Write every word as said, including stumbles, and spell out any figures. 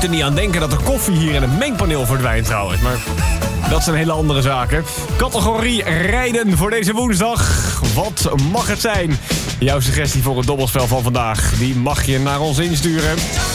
er niet aan denken dat de koffie hier in het mengpaneel verdwijnt trouwens. Maar dat zijn hele andere zaken. Categorie rijden voor deze woensdag. Wat mag het zijn? Jouw suggestie voor het dobbelspel van vandaag, die mag je naar ons insturen.